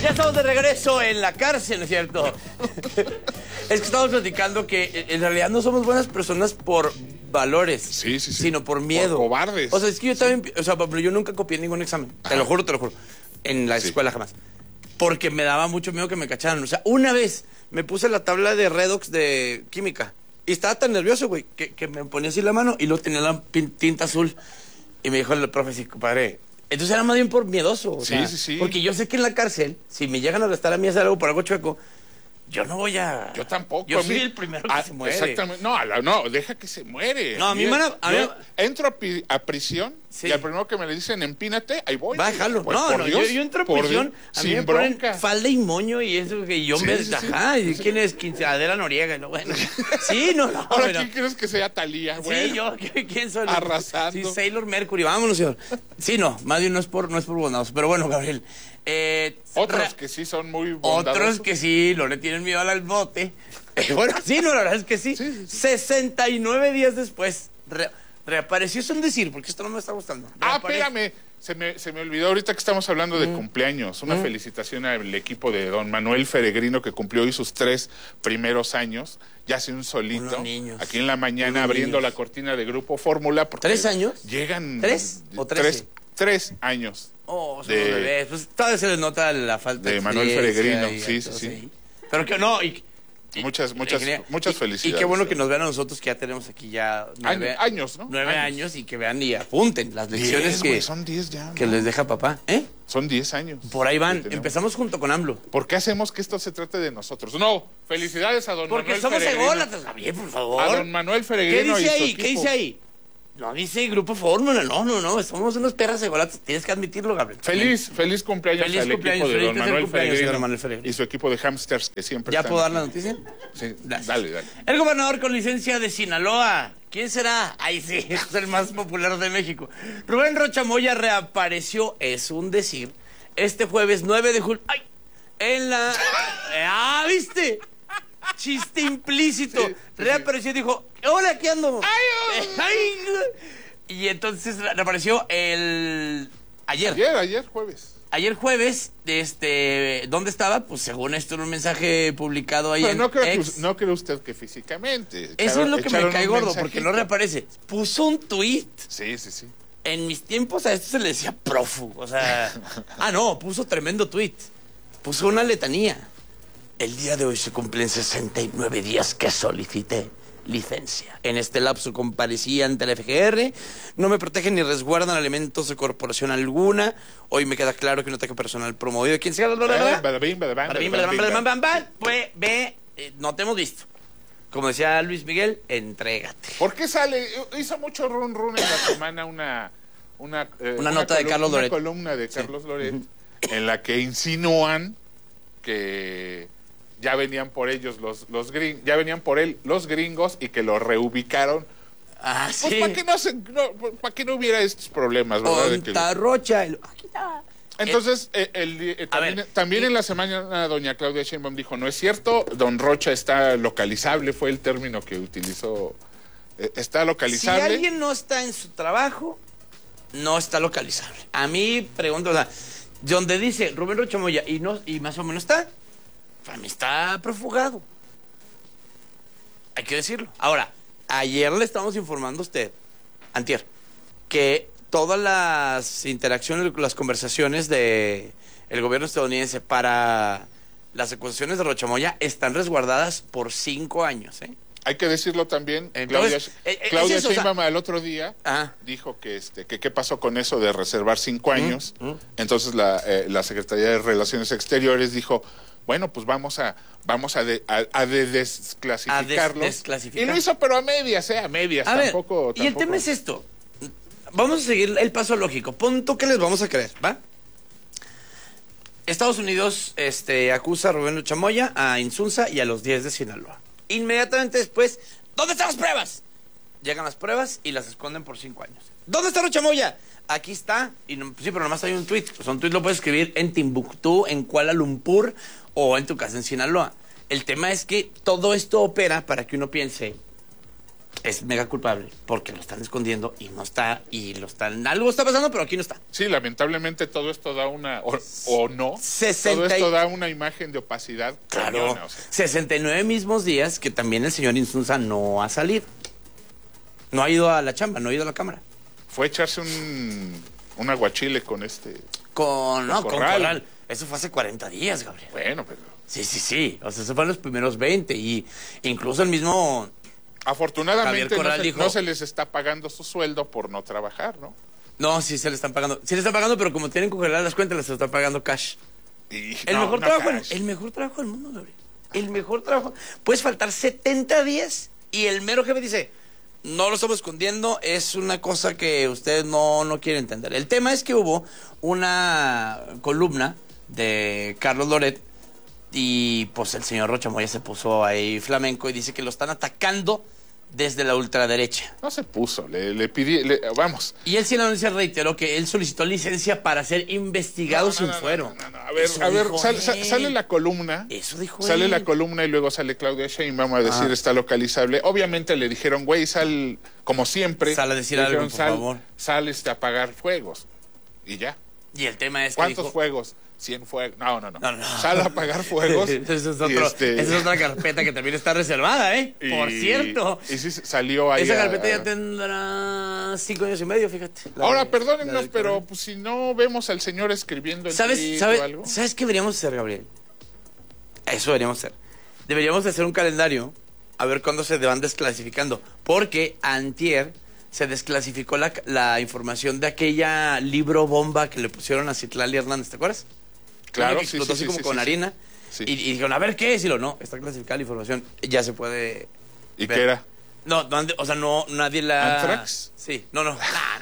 Ya estamos de regreso en la cárcel, ¿no es cierto? Es que estamos platicando que en realidad no somos buenas personas por valores, sino por miedo. Por cobardes. O sea, es que yo también, o sea, pero yo nunca copié ningún examen. Te lo juro, en la escuela jamás. Porque me daba mucho miedo que me cacharan. O sea, una vez me puse la tabla de redox de química y estaba tan nervioso, güey, que me ponía así la mano y luego tenía la tinta azul. Y me dijo el profe, sí, compadre. Entonces era más bien por miedoso. O sea, porque yo sé que en la cárcel, si me llegan a arrestar a mí hacer algo por algo chueco, yo no voy a... Yo tampoco. Yo soy el primero que se muere. Exactamente. No, deja que se muere. No, a mí entro a prisión y al primero que me le dicen empínate, ahí voy. Bájalo. Pues, yo entro a prisión, a mí me ponen falda y moño y eso que yo me... Ajá, ¿y quién es? Quinceadera Noriega. No, bueno. Sí, no. Ahora, ¿quién quieres que sea Talía? Sí, yo, ¿quién soy? Arrasando. Sí, Sailor Mercury, vámonos, señor. Sí, no, más bien no es por bondadoso. Pero bueno, Gabriel... otros que sí son muy bondadosos. Otros que sí, no le tienen miedo al bote. Bueno, sí, no, la verdad es que sí. 69 días después, reapareció. Es un decir, porque esto no me está gustando. Espérame. Se me olvidó ahorita que estamos hablando de cumpleaños. Una felicitación al equipo de don Manuel Feregrino, que cumplió hoy sus 3 primeros años. Ya hace un solito. Aquí en la mañana abriendo la cortina de Grupo Fórmula. ¿3 años? Llegan... ¿3 o 13? 3 años. Oh, son bebés. Pues todavía se les nota la falta de Manuel Feregrino. Sí. Pero que no... Muchas felicidades. Y qué bueno que nos vean a nosotros, que ya tenemos aquí ya 9 años, ¿no? 9 años y que vean y apunten las lecciones 10, son 10 ya. Que les deja papá. Son 10 años. Por ahí van. Empezamos junto con AMLO. ¿Por qué hacemos que esto se trate de nosotros? No, felicidades a don Manuel Feregrino. Porque somos ególatras, Gabriel, por favor. A don Manuel Feregrino. ¿Qué dice ahí? ¿Qué dice ahí? No dice Grupo Fórmula, no, somos unos perras egolatas, tienes que admitirlo, Gabriel. Feliz cumpleaños al equipo de don Manuel Feregrino y su equipo de hamsters que siempre ¿Ya puedo dar la noticia? Sí, dale. El gobernador con licencia de Sinaloa, ¿quién será? Ay, sí, es el más popular de México. Rubén Rocha Moya reapareció, es un decir, este jueves 9 de julio, ¡ay! En la... ¿viste? Chiste implícito. Reapareció y dijo, hola, aquí ando. Y entonces reapareció ayer jueves. Ayer jueves, ¿dónde estaba? Pues según esto en un mensaje publicado ahí en X. No cree usted que físicamente. Eso es lo que me cae gordo, porque no reaparece. Puso un tuit. Sí. En mis tiempos a esto se le decía prófugo, o sea... puso tremendo tuit. Puso una letanía. El día de hoy se cumplen 69 días que solicité licencia. En este lapso comparecí ante la FGR. No me protegen ni resguardan elementos de corporación alguna. Hoy me queda claro que un ataque personal promovido. ¿Quién sea? Pues no te hemos visto. Como decía Luis Miguel, entrégate. ¿Por qué sale? Hizo mucho run en la semana una nota de Carlos Loret. Una columna de Carlos Loret en la que insinúan que ya venían por ellos los gringos y que lo reubicaron. Sí. Pues para que no hubiera estos problemas, ¿verdad? Rocha. Entonces, también en la semana doña Claudia Sheinbaum dijo, no es cierto, don Rocha está localizable, fue el término que utilizó. Está localizable. Si alguien no está en su trabajo, no está localizable. A mí, pregunto, o sea, donde dice Rubén Rocha Moya y más o menos está, para mí está profugado. Hay que decirlo. Ahora, ayer le estamos informando a usted, antier, que todas las interacciones, las conversaciones de el gobierno estadounidense para las acusaciones de Rocha Moya están resguardadas por 5 años, Hay que decirlo también. Entonces, Claudia Sheinbaum el otro día dijo que qué pasó con eso de reservar 5 años. Entonces la Secretaría de Relaciones Exteriores dijo, bueno, pues vamos a desclasificarlo. Y lo hizo, pero a medias, a medias. Tampoco. Y el tema es esto. Vamos a seguir el paso lógico. Punto que les vamos a creer, ¿va? Estados Unidos acusa a Rubén Rocha Moya, a Insunza y a los 10 de Sinaloa. Inmediatamente después, ¿dónde están las pruebas? Llegan las pruebas y las esconden por 5 años. ¿Dónde está Rocha Moya? Aquí está. Y no, sí, pero nomás hay un tweet. Pues un tweet lo puedes escribir en Timbuktu, en Kuala Lumpur o en tu casa en Sinaloa. El tema es que todo esto opera para que uno piense, es mega culpable porque lo están escondiendo y no está, algo está pasando, pero aquí no está. Sí, lamentablemente todo esto da una, o no, 60 todo esto da una imagen de opacidad. Claro, cañona, o sea. 69 mismos días que también el señor Insunza no ha salido. No ha ido a la chamba, no ha ido a la cámara. Fue echarse un aguachile con con Corral. Eso fue hace 40 días, Gabriel. Bueno, pero... Sí. O sea, eso fueron los primeros 20 y incluso el mismo... Afortunadamente dijo, no se les está pagando su sueldo por no trabajar, ¿no? No, sí se le están pagando. Sí le están pagando, pero como tienen congeladas las cuentas, les están pagando cash. El mejor trabajo del mundo, Gabriel. El mejor trabajo. Puedes faltar 70 días y el mero jefe dice, no lo estamos escondiendo, es una cosa que ustedes no quieren entender. El tema es que hubo una columna de Carlos Loret y pues el señor Rocha Moya se puso ahí flamenco y dice que lo están atacando desde la ultraderecha. No se puso, le pidió, vamos. Y él sí en la noticia reiteró que él solicitó licencia para ser investigado sin fuero. A ver, sale la columna. Eso dijo Sale él. La columna y luego sale Claudia Sheinbaum a decir está localizable. Obviamente le dijeron, güey, sal, como siempre. Sal a decir algo, por favor. Sal a apagar fuegos. Y ya. Y el tema es que ¿cuántos fuegos? 100 fuegos. No. Sal a apagar fuegos. Esa es otra carpeta que también está reservada, ¿eh? Por cierto. Y sí salió ahí. Esa carpeta ya tendrá 5 años y medio, fíjate. Ahora, perdónennos, pero pues, si no vemos al señor escribiendo el tweet o algo. ¿Sabes qué deberíamos hacer, Gabriel? Eso deberíamos hacer. Deberíamos hacer un calendario a ver cuándo se van desclasificando. Porque antier se desclasificó la información de aquella libro bomba que le pusieron a Citlali Hernández, ¿te acuerdas? Claro, que explotó así como con harina. Sí. Y dijeron, a ver, ¿qué es? Y no, está clasificada la información. Ya se puede ¿Y ver. qué era? No, o sea, nadie la... ¿Anthrax? Sí, no,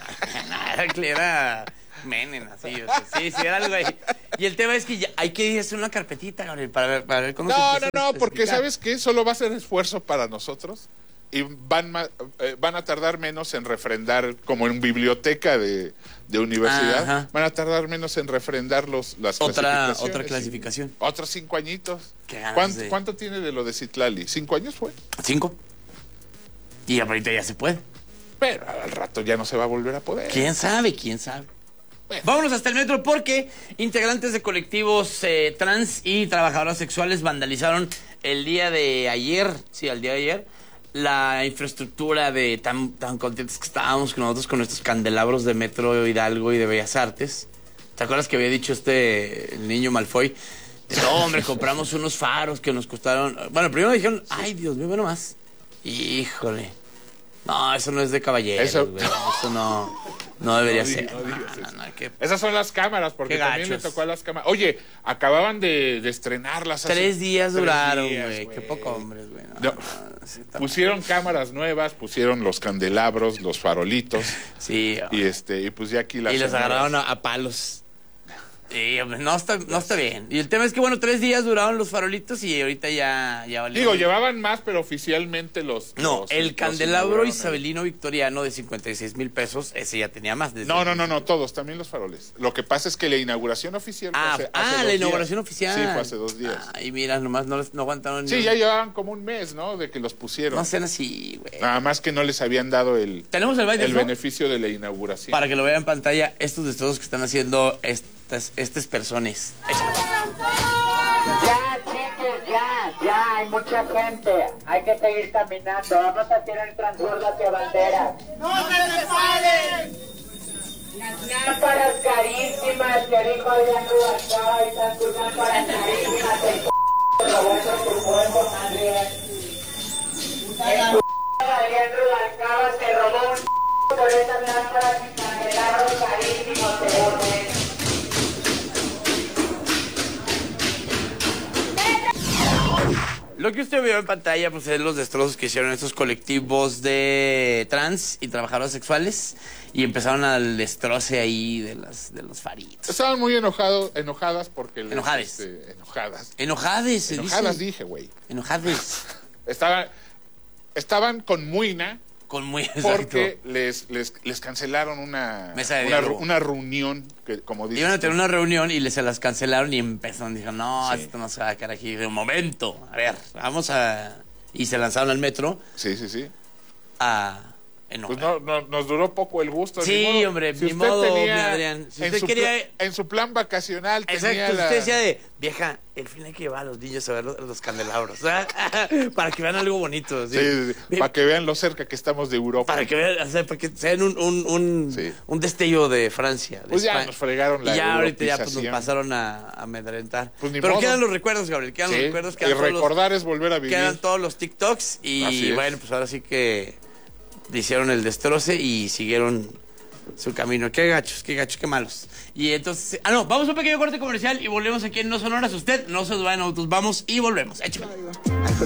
era Menem, así, o sea, sí, era algo ahí. Y el tema es que hay que hacer una carpetita, Gabriel, para ver cómo se empieza a porque especificar. ¿sabes qué? Solo va a ser esfuerzo para nosotros y van a tardar menos en refrendar, como en biblioteca de universidad, Ajá. van a tardar menos en refrendar las clasificaciones. Otra clasificación. Sí. Otros 5 añitos. Qué ¿Cuánto tiene de lo de Citlali? ¿5 años fue? 5. Y ahorita ya se puede. Pero al rato ya no se va a volver a poder. ¿Quién sabe? Bueno. Vámonos hasta el metro porque integrantes de colectivos trans y trabajadoras sexuales vandalizaron el día de ayer, la infraestructura de tan contentos que estábamos nosotros con nuestros candelabros de Metro Hidalgo y de Bellas Artes. ¿Te acuerdas que había dicho el niño Malfoy? No, hombre, compramos unos faros que nos costaron... Bueno, primero dijeron, ay, Dios mío, bueno más. Híjole. No, eso no es de caballeros, Eso no debería ser. Esas son las cámaras, porque también le tocó a las cámaras. Oye, acababan de estrenarlas. 3 días duraron, güey. Qué poco hombres, güey. Pusieron cámaras nuevas, pusieron los candelabros, los farolitos. Sí. Y pues ya aquí las... Y los agarraron a palos. Sí, hombre, no está bien. Y el tema es que, 3 días duraron los farolitos y ahorita ya valió. Digo, llevaban más, pero oficialmente el candelabro isabelino victoriano de 56,000 pesos, ese ya tenía más. No, todos, también los faroles. Lo que pasa es que la inauguración oficial fue hace la inauguración oficial. Sí, fue hace 2 días. Y mira, nomás no aguantaron. Sí, ya llevaban como un mes, ¿no? De que los pusieron. No sean así, güey. Nada más que no les habían dado el beneficio de la inauguración. Para que lo vean en pantalla, estos destrozos que están haciendo estas personas. Ya, chicos, ya, hay mucha gente. Hay que seguir caminando. Vamos a tirar transbordo hacia banderas. ¡No se resbalen! Las lámparas carísimas que dijo Adrián Rubalcaba, están tus lámparas carísimas. El Roberto tu cuerpo también. El Adrián Rubalcaba se robó un por esas lámparas y candelabros carísimos, según. Lo que usted vio en pantalla pues es los destrozos que hicieron estos colectivos de trans y trabajadoras sexuales y empezaron al destroce ahí de los faritos. Estaban muy enojadas porque Enojades. Enojades se dice. Dije, güey. Enojades. Estaban con muina. Porque exacto. les cancelaron una reunión, que, como dices. Iban a tener una reunión y se las cancelaron y empezaron. Dijeron, no, sí. Esto no se va a quedar aquí. De un momento, a ver, vamos a... Y se lanzaron al metro. Sí. a enojar. Pues nos duró poco el gusto. Sí, hombre, si ni usted modo, tenía, mi Adrián. Si usted quería... en su plan vacacional Exacto, tenía usted decía de, vieja, el fin hay que llevar a los niños a ver los candelabros, para que vean algo bonito. ¿Sí? Sí, para que vean lo cerca que estamos de Europa. Para que vean, para que sean un destello de Francia. De pues España. ya nos fregaron la y ya ahorita ya pues, nos europización. pasaron a amedrentar. Pues ni Pero modo. quedan los recuerdos, Gabriel, quedan los recuerdos. Quedan y recordar es volver a vivir. Quedan todos los TikToks y bueno, pues ahora sí que hicieron el destroce y siguieron su camino. Qué gachos, qué malos. Y entonces, vamos a un pequeño corte comercial y volvemos aquí en No Sonoras. Usted no se duda en autos, vamos y volvemos. Échame.